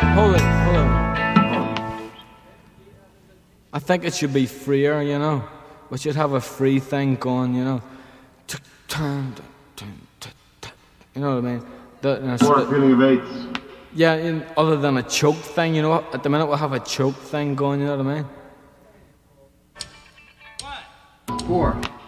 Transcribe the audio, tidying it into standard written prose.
Hold it, hold it. I think it should be freer, you know. We should have a free thing going, you know. You know what I mean? More feeling of eights. Yeah, other than a choke thing, you know. At the minute we'll have a choke thing going, you know what I mean? 4.